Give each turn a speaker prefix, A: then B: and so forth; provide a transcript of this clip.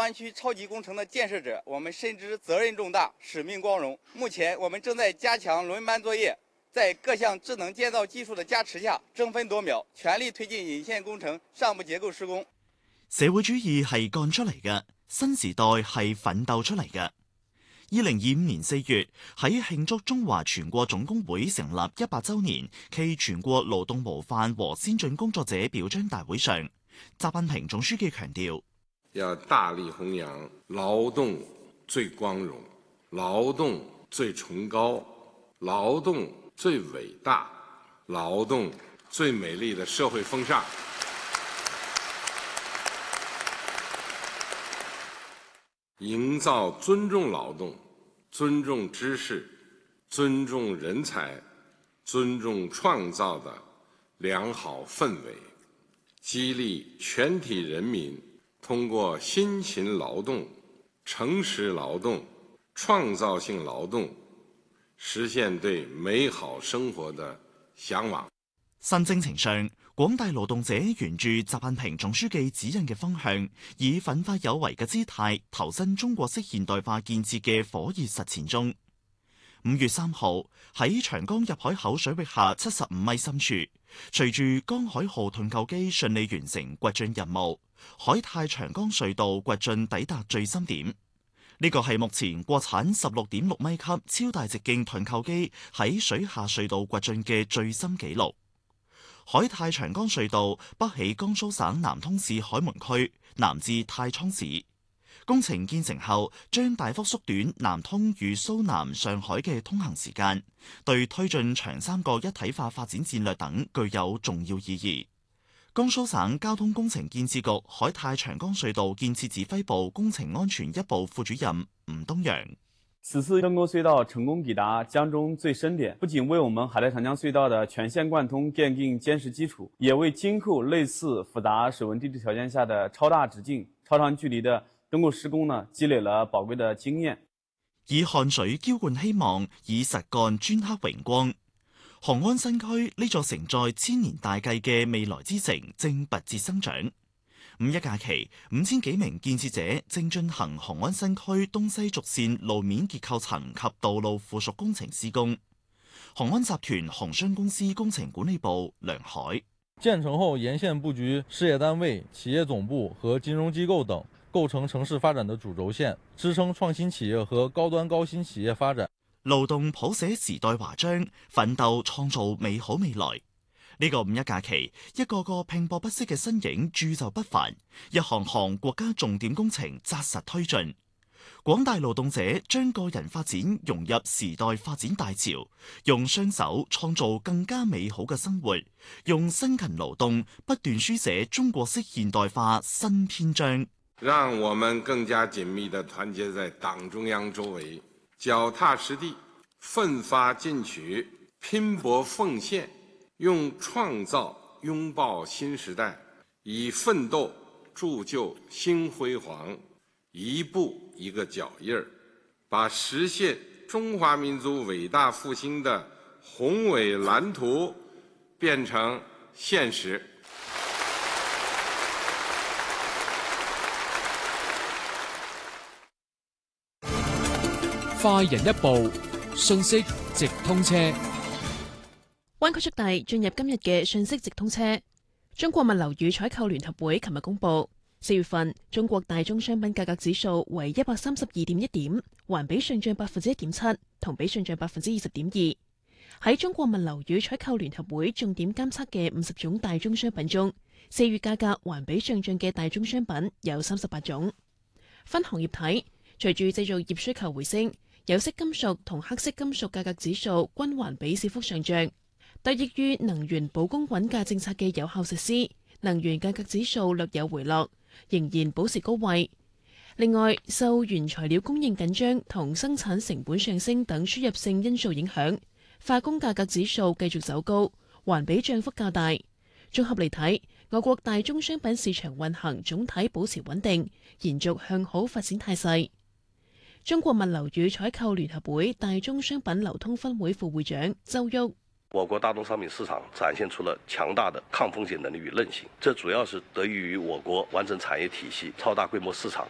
A: 湾区超级工程的建设者，我们深知责任重大，使命光荣。目前，我们正在加強輪班作業，在各項智能建造技術的加持下，爭分奪秒，全力推進引線工程上部結構施工。
B: 社會主義係幹出嚟嘅，新時代係奮鬥出嚟嘅。2025年4月，喺慶祝中華全國總工會成立100週年暨全國勞動模範和先進工作者表彰大會上，習近平總書記強調，
C: 要大力弘揚勞動最光榮、勞動最崇高、勞動最偉大、勞動最美麗的社會風尚。營造尊重勞動、尊重知識、尊重人才、尊重創造的良好氛圍，激勵全體人民通過辛勤勞動、誠實勞動、創造性勞動，實現對美好生活的向往。
B: 新征程上，廣大勞動者沿住習近平總書記指引嘅方向，以奮發有為嘅姿態投身中國式現代化建設嘅火熱實踐中。5月3號喺長江入海口水域下75米深處，隨住江海號盾構機順利完成掘進任務，海泰長江隧道掘進抵達最深點。呢個係目前國產16.6米級超大直徑盾構機喺水下隧道掘進嘅最深紀錄。海泰長江隧道北起江蘇省南通市海門區，南至太倉市。工程建成後，將大幅縮短南通與蘇南上海嘅通行時間，對推進長三角一體化發展戰略等具有重要意義。江蘇省交通工程建設局海泰長江隧道建設指揮部工程安全一部副主任吳東陽。
D: 此次深溝隧道成功抵達江中最深點，不僅為我們海泰長江隧道的全線貫通奠定堅實基礎，也為今後類似複雜水文地質條件下的超大直徑、超長距離的登陸施工呢，積累了寶貴的經驗。
B: 以汗水澆灌希望，以實幹鐫刻榮光。雄安新區呢座承載千年大計嘅未來之城正拔節生長。五一假期，5000幾名建設者正進行雄安新區東西軸線路面結構層及道路附屬工程施工。雄安集團雄商公司工程管理部梁海：
E: 建成後，沿線佈局事業單位、企業總部和金融機構等，構成城市發展的主軸線，支撐創新企業和高端高新企業發展。
B: 勞動譜寫時代華章，奮鬥創造美好未來。呢個五一假期，一個個拼搏不息嘅身影鑄就不凡，一項項國家重點工程紮實推進。廣大勞動者將個人發展融入時代發展大潮，用雙手創造更加美好嘅生活，用辛勤勞動不斷書寫中國式現代化新篇章。
C: 讓我們更加緊密地團結在黨中央周圍，腳踏實地，奮發進取，拼搏奉獻，用創造擁抱新時代，以奮鬥鑄就新輝煌，一步一個腳印兒，把實現中華民族偉大復興的宏偉藍圖變成現實。
F: 快人一步，信息直通車。
G: 灣區速遞進入今日嘅信息直通車。中國物流與採購聯合會琴日公佈，4月份中國大宗商品價格指數為132.1點，環比上漲1.7%，同比上漲20.2%。喺中國物流與採購聯合會重點監測嘅50種大宗商品中，4月價格環比上漲嘅大宗商品有38種。分行業睇，隨住製造業需求回升，有色金屬同黑色金屬價格指數均環比小幅上漲。得益於能源保供穩價政策嘅有效實施，能源價格指數略有回落，仍然保持高位。另外，受原材料供應緊張同生產成本上升等輸入性因素影響，化工價格指數繼續走高，環比漲幅較大。綜合嚟睇，我國大宗商品市場運行總體保持穩定，延續向好發展態勢。中國物流與採購聯合會大宗商品流通分會副會長周旭：
H: 我國大宗商品市場展現出了強大的抗風險能力與韌性，這主要是得益於我國完整產業體系、超大規模市場